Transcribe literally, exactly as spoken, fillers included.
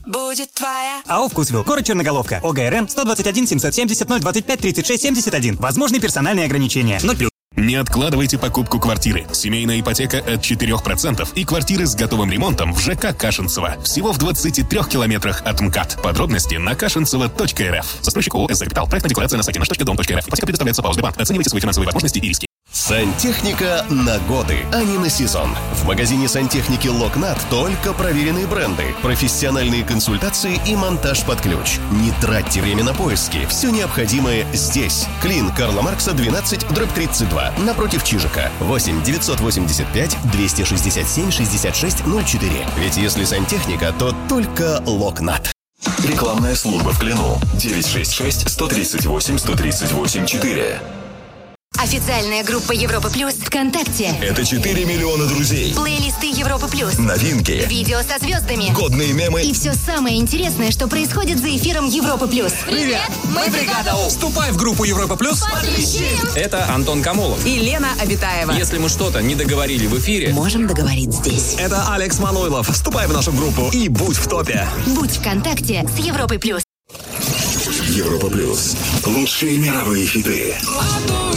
будет твоя. АО «Вкусвилл». Город Черноголовка. ОГРН сто двадцать один семьсот семьдесят ноль двадцать пять тридцать шесть семьдесят один. Возможны персональные ограничения. ноль плюс. Не откладывайте покупку квартиры. Семейная ипотека от четырех процентов и квартиры с готовым ремонтом в ЖК Кашинцево. Всего в двадцати трёх километрах от МКАД. Подробности на кашинцево точка эр эф. Застройщик ООО «СЗ Капитал». Проектная декларация на сайте наш точка дом точка эр эф. Ипотека предоставляется по ОСББанк. Оценивайте свои финансовые возможности и риски. Сантехника на годы, а не на сезон. В магазине сантехники Локнат только проверенные бренды, профессиональные консультации и монтаж под ключ. Не тратьте время на поиски, все необходимое здесь. Клин Карла Маркса двенадцать дробь тридцать два, напротив Чижика. восемь девятьсот восемьдесят пять двести шестьдесят семь шестьдесят шесть ноль четыре. Ведь если сантехника, то только Локнат. Рекламная служба в Клину. девять шесть шесть сто тридцать восемь сто тридцать восемь четыре. Официальная группа Европа Плюс ВКонтакте. Это четыре миллиона друзей. Плейлисты Европа Плюс. Новинки. Видео со звездами. Годные мемы. И все самое интересное, что происходит за эфиром Европа Плюс. Привет, мы бригада У. Вступай в группу Европа Плюс. Это Антон Камолов. И Лена Обитаева. Если мы что-то не договорили в эфире, можем договорить здесь. Это Алекс Мануйлов. Вступай в нашу группу и будь в топе. Будь ВКонтакте с Европой Плюс. Европа Плюс. Лучшие мировые хиты.